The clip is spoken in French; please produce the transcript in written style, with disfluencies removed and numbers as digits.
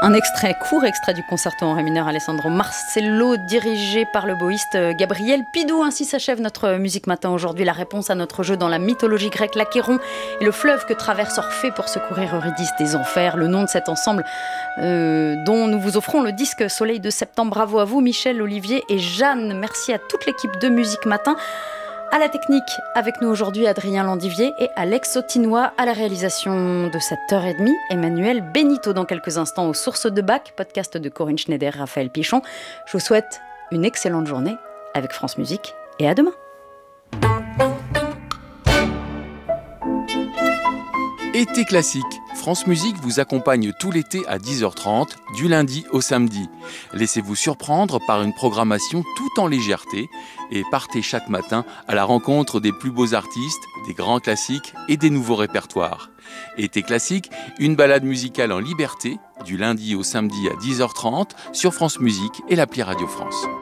Un court extrait du concerto en ré mineur Alessandro Marcello, dirigé par le boïste Gabriel Pidou. Ainsi s'achève notre Musique Matin aujourd'hui. La réponse à notre jeu dans la mythologie grecque, l'Achéron est le fleuve que traverse Orphée pour secourir Eurydice des enfers. Le nom de cet ensemble dont nous vous offrons le disque Soleil de septembre. Bravo à vous Michel, Olivier et Jeanne. Merci à toute l'équipe de Musique Matin. À la technique, avec nous aujourd'hui Adrien Landivier et Alex Autinois. À la réalisation de cette heure et demie, Emmanuel Benito. Dans quelques instants, aux Sources de Bach, podcast de Corinne Schneider, Raphaël Pichon. Je vous souhaite une excellente journée avec France Musique et à demain. Été classique, France Musique vous accompagne tout l'été à 10h30, du lundi au samedi. Laissez-vous surprendre par une programmation tout en légèreté et partez chaque matin à la rencontre des plus beaux artistes, des grands classiques et des nouveaux répertoires. Été classique, une balade musicale en liberté, du lundi au samedi à 10h30 sur France Musique et l'appli Radio France.